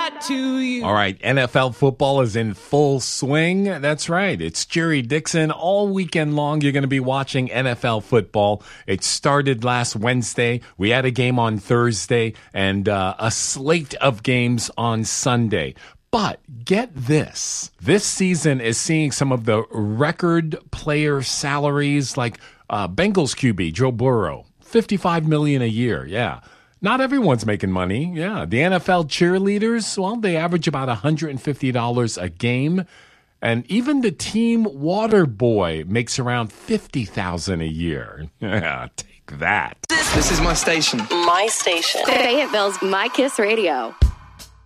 got to you. All right, NFL football is in full swing. That's right. It's Jerry Dixon. All weekend long, you're going to be watching NFL football. It started last Wednesday. We had a game on Thursday and a slate of games on Sunday. But get this. This season is seeing some of the record player salaries like Bengals QB Joe Burrow, $55 million a year. Yeah. Not everyone's making money. Yeah. The NFL cheerleaders, well, they average about $150 a game. And even the team water boy makes around $50,000 a year. Yeah, take that. This is my station. My station. Fayetteville's My Kiss Radio.